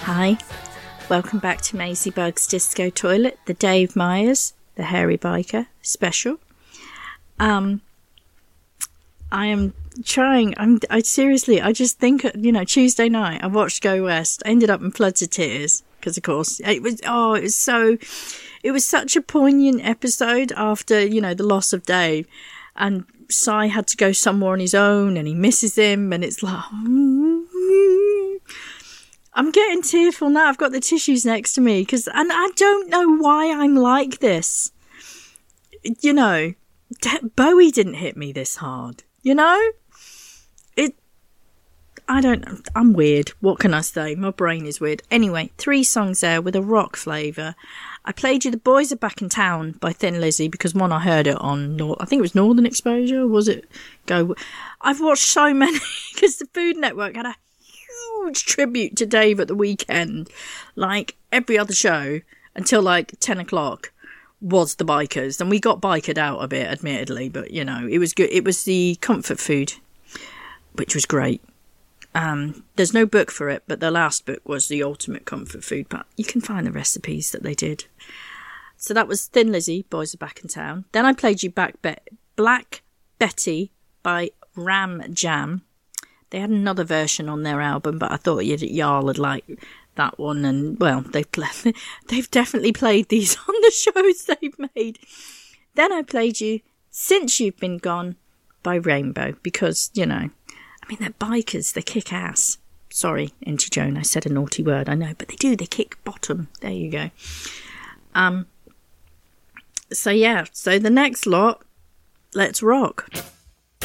Hi, welcome back to Maisie Bug's Disco Toilet, the Dave Myers, the Hairy Biker special. I am trying, I seriously, I just think, Tuesday night I watched Go West. I ended up in floods of tears because, of course, it was such a poignant episode after, the loss of Dave. And Si had to go somewhere on his own and he misses him, and it's like, I'm getting tearful now. I've got the tissues next to me and I don't know why I'm like this. Bowie didn't hit me this hard. I don't know. I'm weird. What can I say? My brain is weird. Anyway, 3 songs there with a rock flavour. I played you The Boys Are Back in Town by Thin Lizzy because, one, I heard it on, I think it was Northern Exposure, was it? I've watched so many because the Food Network had a huge tribute to Dave at the weekend. Like, every other show until like 10 o'clock was the bikers. And we got bikered out a bit, admittedly, but, it was good. It was the comfort food, which was great. There's no book for it, but the last book was the ultimate comfort food, but you can find the recipes that they did. So that was Thin Lizzy, Boys Are Back in Town. Then I played you Black Betty by Ram Jam. They had another version on their album, but I thought y'all would like that one. And, well, they've definitely played these on the shows they've made. Then I played you Since You've Been Gone by Rainbow, because, they're bikers, they kick ass. Sorry, Auntie Joan, I said a naughty word, I know, but they do, they kick bottom. There you go. So the next lot, let's rock.